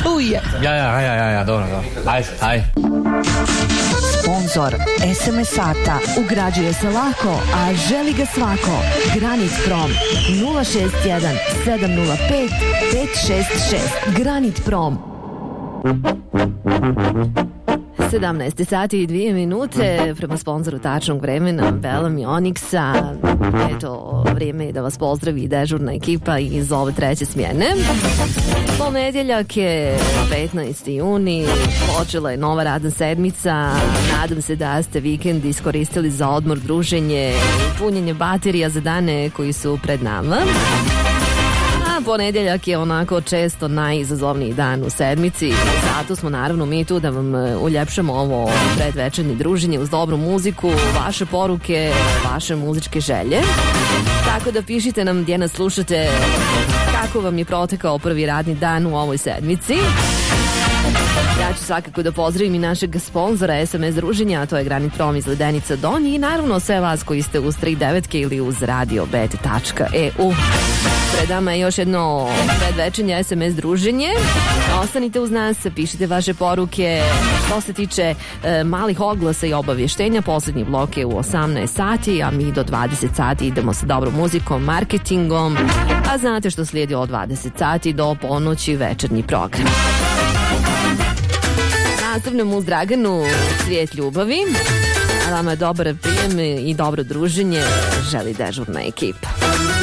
čuje. Ja, dobro. Ajde. Sponzor SMS sata ugrađuje se lako, a želi ga svako. Granit Prom 061 705 566. Granit Prom. 17 sati i 2 minute prema sponzoru tačnog vremena Belom i Onyxa. Eto, vrijeme je da vas pozdravi dežurna ekipa iz ove treće smjene. Ponedjeljak je 15. juni, počela je nova radna sedmica. Nadam se da ste vikend iskoristili za odmor, druženje i punjenje baterija za dane koji su pred nama. Ponedjeljak je onako često najizazovniji dan u sedmici, zato smo naravno mi tu da vam uljepšamo ovo predvečernje druženje uz dobru muziku, vaše poruke, vaše muzičke želje. Tako da pišite nam gdje nas slušate, kako vam je protekao prvi radni dan u ovoj sedmici. Ja ću svakako da pozdravim i našeg sponzora SMS druženja, a to je Granit Prom iz Ledenica Donji i naravno sve vas koji ste uz 39 ili uz radio.bet.eu. Pred nama je još jedno predvečernje SMS druženje. Ostanite uz nas, pišite vaše poruke. Što se tiče malih oglasa i obavještenja, posljednji blok je u 18 sati, a mi do 20 sati idemo sa dobrom muzikom, marketingom, a znate što slijedi od 20 sati do ponoći večernji program. Nastavljamo uz Draganu Cvijet ljubavi, a vama je dobar prijem i dobro druženje želi dežurna ekipa.